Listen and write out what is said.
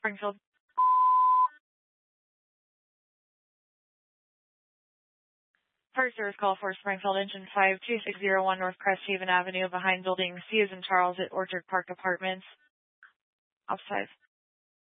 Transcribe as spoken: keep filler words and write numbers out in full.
Springfield. First service call for Springfield Engine five two six zero one North Cresthaven Avenue behind Building C as in Charles at Orchard Park Apartments. Outside.